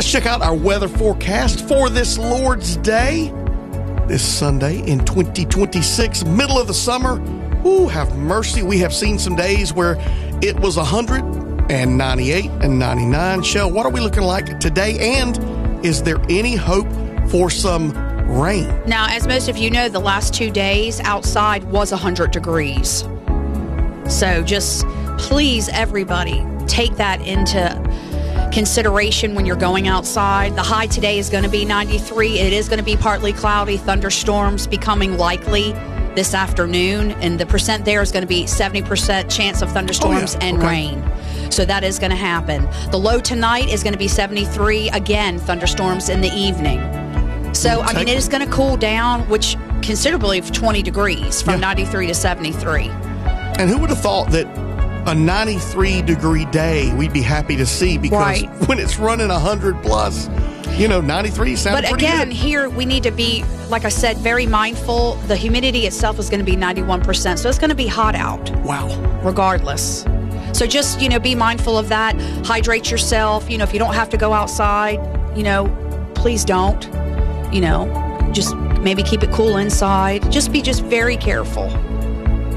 Let's check out our weather forecast for this Lord's Day. This Sunday in 2026, middle of the summer. Ooh, have mercy. We have seen some days where it was 100 and 98 and 99. Shell, what are we looking like today? And is there any hope for some rain? Now, as most of you know, the last 2 days outside was 100 degrees. So just please, everybody, take that into consideration when you're going outside. The high today is going to be 93. It is going to be partly cloudy, thunderstorms becoming likely this afternoon, and the percent there is going to be 70% chance of thunderstorms and rain. So that is going to happen. The low tonight is going to be 73. Again, thunderstorms in the evening. So, I mean, it is going to cool down, which considerably for 20 degrees from 93 to 73. And who would have thought that a 93-degree day we'd be happy to see, because when it's running 100 plus, 93 sounds pretty good. But again, here we need to be, like I said, very mindful. The humidity itself is going to be 91%, so it's going to be hot out. Wow. Regardless. So just, be mindful of that. Hydrate yourself. If you don't have to go outside, please don't. Just maybe keep it cool inside. Just be very careful.